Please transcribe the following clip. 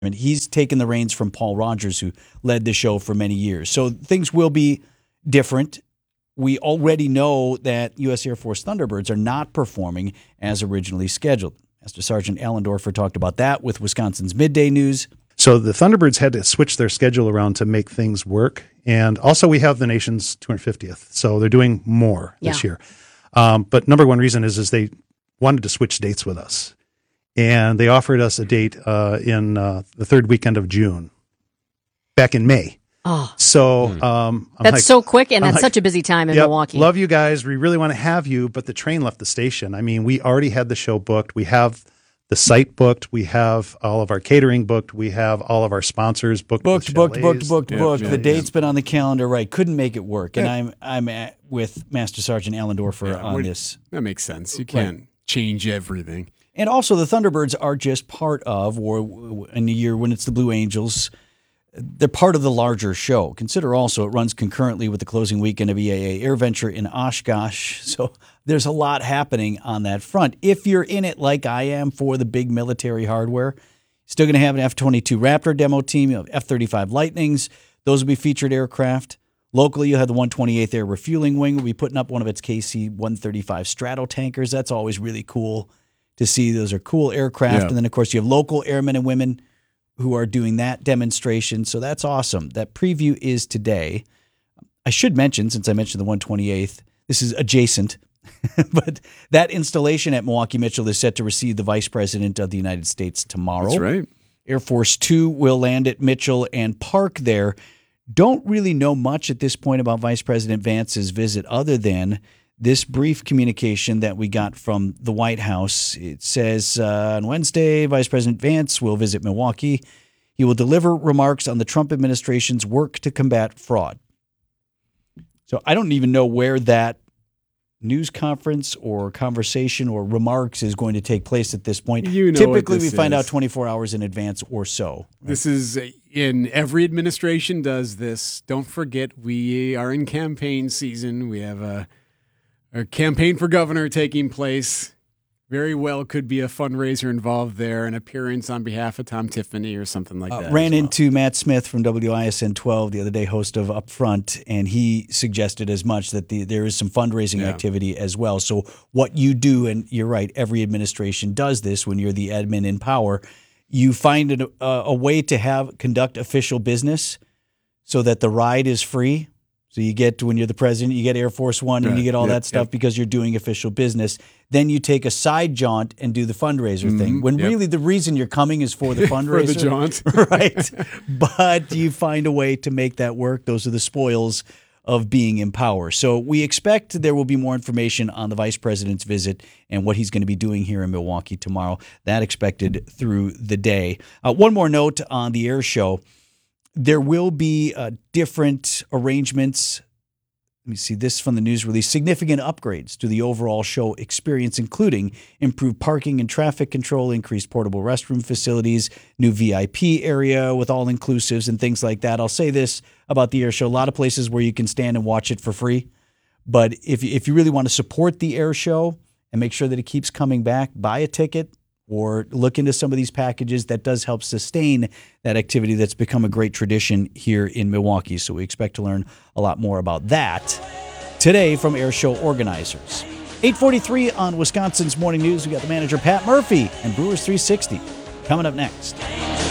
And he's taken the reins from Paul Rogers, who led the show for many years. So things will be different. We already know that U.S. Air Force Thunderbirds are not performing as originally scheduled. Master Sergeant Allendorfer talked about that with Wisconsin's Midday News. So the Thunderbirds had to switch their schedule around to make things work. And also we have the nation's 250th. So they're doing more this year. But number one reason is they wanted to switch dates with us. And they offered us a date in the third weekend of June, back in May. Oh, so that's so quick, and that's such a busy time in Milwaukee. Love you guys. We really want to have you, but the train left the station. I mean, we already had the show booked. We have the site booked. We have all of our catering booked. We have all of our sponsors booked. Booked. The date's been on the calendar, right? Couldn't make it work. And I'm with Master Sergeant Allendorfer on this. That makes sense. You can't change everything. And also, the Thunderbirds are just part of, or in the year when it's the Blue Angels, they're part of the larger show. Consider also it runs concurrently with the closing weekend of EAA AirVenture in Oshkosh. So there's a lot happening on that front. If you're in it like I am for the big military hardware, still going to have an F-22 Raptor demo team, F-35 Lightnings. Those will be featured aircraft. Locally, you'll have the 128th Air Refueling Wing. We'll be putting up one of its KC-135 Stratotankers. That's always really cool to see. Those are cool aircraft. And then, of course, you have local airmen and women who are doing that demonstration. So that's awesome. That preview is today. I should mention, since I mentioned the 128th, this is adjacent, but that installation at Milwaukee Mitchell is set to receive the Vice President of the United States tomorrow. That's right. Air Force Two will land at Mitchell and park there. Don't really know much at this point about Vice President Vance's visit other than this brief communication that we got from the White House. It says on Wednesday, Vice President Vance will visit Milwaukee. He will deliver remarks on the Trump administration's work to combat fraud. So I don't even know where that news conference or conversation or remarks is going to take place at this point. Typically, we find out 24 hours in advance or so. Right? This is in every administration does this. Don't forget, we are in campaign season. We have a campaign for governor taking place. Very well could be a fundraiser involved there, an appearance on behalf of Tom Tiffany or something like that. Ran into Matt Smith from WISN 12 the other day, host of Upfront, and he suggested as much that there is some fundraising activity as well. So what you do, and you're right, every administration does this when you're the admin in power, you find a way to conduct official business so that the ride is free. So you get, when you're the president, you get Air Force One and you get all that stuff because you're doing official business. Then you take a side jaunt and do the fundraiser thing. When really the reason you're coming is for the fundraiser. For the jaunt. Right. But you find a way to make that work. Those are the spoils of being in power. So we expect there will be more information on the vice president's visit and what he's going to be doing here in Milwaukee tomorrow. That expected through the day. One more note on the air show. There will be different arrangements. Let me see this from the news release. Significant upgrades to the overall show experience, including improved parking and traffic control, increased portable restroom facilities, new VIP area with all-inclusives and things like that. I'll say this about the air show. A lot of places where you can stand and watch it for free. But if you really want to support the air show and make sure that it keeps coming back, buy a ticket or look into some of these packages. That does help sustain that activity that's become a great tradition here in Milwaukee. So we expect to learn a lot more about that today from air show organizers. 8:43 on Wisconsin's Morning News. We got the manager, Pat Murphy, and Brewers 360 coming up next.